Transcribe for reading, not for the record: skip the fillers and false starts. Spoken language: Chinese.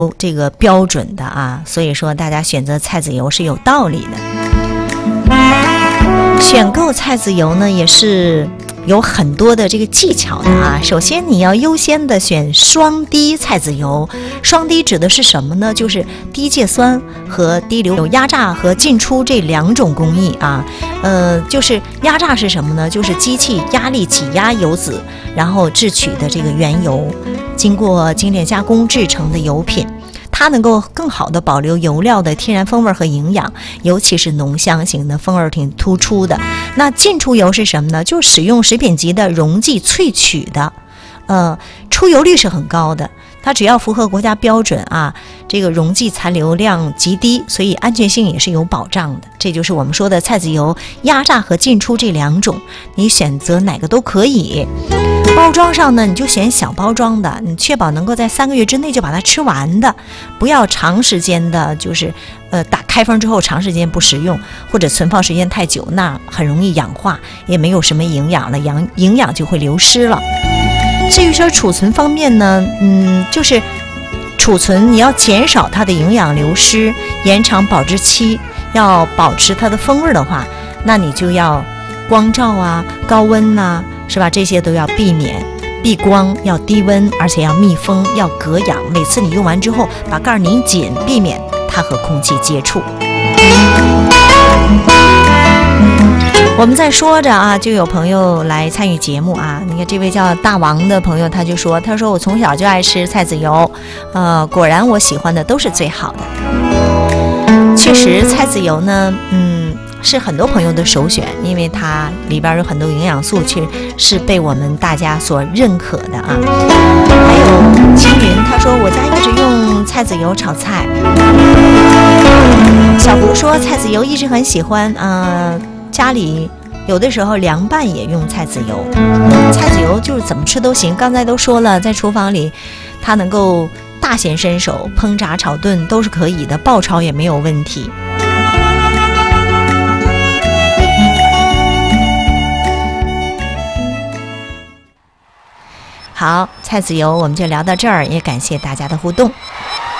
这个标准的啊，所以说大家选择菜籽油是有道理的。选购菜籽油呢，也是有很多的这个技巧的啊。首先你要优先的选双低菜籽油，双低指的是什么呢？就是低芥酸和低硫，有压榨和进出这两种工艺啊。就是压榨是什么呢？就是机器压力挤压油脂，然后制取的这个原油，经过精炼加工制成的油品。它能够更好的保留油料的天然风味和营养，尤其是浓香型的，风味挺突出的。那进出油是什么呢？就使用食品级的溶剂萃取的，出油率是很高的。它只要符合国家标准啊，这个溶剂残留量极低，所以安全性也是有保障的。这就是我们说的菜籽油压榨和进出这两种，你选择哪个都可以。包装上呢，你就选小包装的，你确保能够在3个月之内就把它吃完的，不要长时间的，就是打开封之后长时间不食用，或者存放时间太久，那很容易氧化，也没有什么营养了，营养就会流失了。至于说储存方面呢，就是储存你要减少它的营养流失，延长保质期，要保持它的风味的话，那你就要光照啊、高温啊，是吧？这些都要避免，避光，要低温，而且要密封，要隔氧。每次你用完之后，把盖拧紧，避免它和空气接触。我们在说着啊，就有朋友来参与节目啊。那个这位叫大王的朋友，他说我从小就爱吃菜籽油，果然我喜欢的都是最好的。确实，菜籽油呢，是很多朋友的首选，因为它里边有很多营养素，确是被我们大家所认可的啊。还有青云，他说我家一直用菜籽油炒菜。小胡说菜籽油一直很喜欢，家里有的时候凉拌也用菜籽油。菜籽油就是怎么吃都行，刚才都说了，在厨房里它能够大显身手，烹炸炒炖都是可以的，爆炒也没有问题。好，菜籽油我们就聊到这儿，也感谢大家的互动。